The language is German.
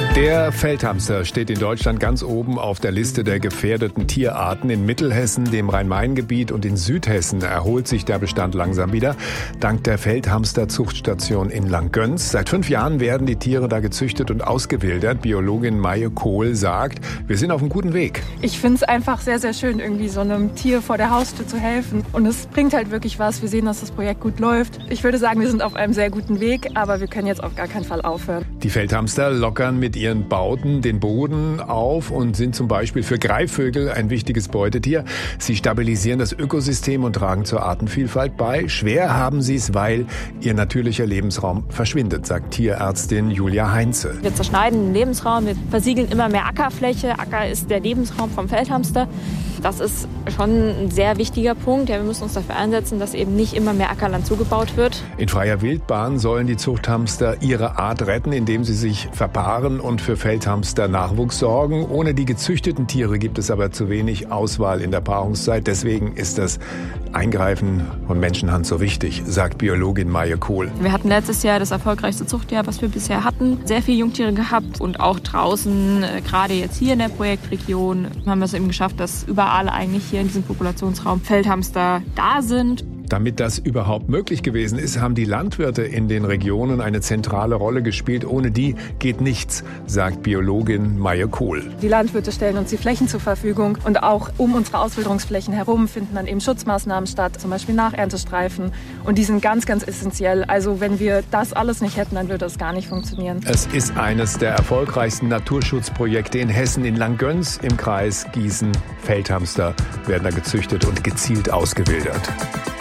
Der Feldhamster steht in Deutschland ganz oben auf der Liste der gefährdeten Tierarten. In Mittelhessen, dem Rhein-Main-Gebiet und in Südhessen erholt sich der Bestand langsam wieder, dank der Feldhamster-Zuchtstation in Langgöns. Seit 5 Jahren werden die Tiere da gezüchtet und ausgewildert. Biologin Maje Kohl sagt, wir sind auf einem guten Weg. Ich finde es einfach sehr, sehr schön, irgendwie so einem Tier vor der Haustür zu helfen. Und es bringt halt wirklich was. Wir sehen, dass das Projekt gut läuft. Ich würde sagen, wir sind auf einem sehr guten Weg, aber wir können jetzt auf gar keinen Fall aufhören. Die Feldhamster lockern mit ihren Bauten den Boden auf und sind zum Beispiel für Greifvögel ein wichtiges Beutetier. Sie stabilisieren das Ökosystem und tragen zur Artenvielfalt bei. Schwer haben sie es, weil ihr natürlicher Lebensraum verschwindet, sagt Tierärztin Julia Heinze. Wir zerschneiden den Lebensraum, wir versiegeln immer mehr Ackerfläche. Acker ist der Lebensraum vom Feldhamster. Das ist schon ein sehr wichtiger Punkt. Ja, wir müssen uns dafür einsetzen, dass eben nicht immer mehr Ackerland zugebaut wird. In freier Wildbahn sollen die Zuchthamster ihre Art retten, indem sie sich verpaaren und für Feldhamster Nachwuchs sorgen. Ohne die gezüchteten Tiere gibt es aber zu wenig Auswahl in der Paarungszeit. Deswegen ist das Eingreifen von Menschenhand so wichtig, sagt Biologin Maje Kohl. Wir hatten letztes Jahr das erfolgreichste Zuchtjahr, was wir bisher hatten. Sehr viele Jungtiere gehabt und auch draußen, gerade jetzt hier in der Projektregion, haben wir es eben geschafft, dass überall eigentlich hier in diesem Populationsraum Feldhamster da sind. Damit das überhaupt möglich gewesen ist, haben die Landwirte in den Regionen eine zentrale Rolle gespielt. Ohne die geht nichts, sagt Biologin Maje Kohl. Die Landwirte stellen uns die Flächen zur Verfügung und auch um unsere Auswilderungsflächen herum finden dann eben Schutzmaßnahmen statt, zum Beispiel Nacherntestreifen. Und die sind ganz, ganz essentiell. Also wenn wir das alles nicht hätten, dann würde das gar nicht funktionieren. Es ist eines der erfolgreichsten Naturschutzprojekte in Hessen, in Langgöns im Kreis Gießen. Feldhamster werden da gezüchtet und gezielt ausgewildert.